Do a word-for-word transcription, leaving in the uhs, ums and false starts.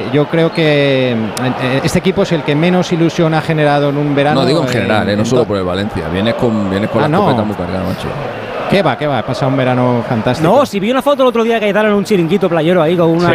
yo creo que eh, este equipo es el que menos ilusión ha generado en un verano. No, digo en general, eh, eh, no en solo to- por el Valencia. Vienes con, vienes con Ah, la no. escopeta muy cargada, macho. ¿Qué va? ¿Qué va? He pasado un verano fantástico. No, si vi una foto el otro día que Cayetano en un chiringuito playero ahí con una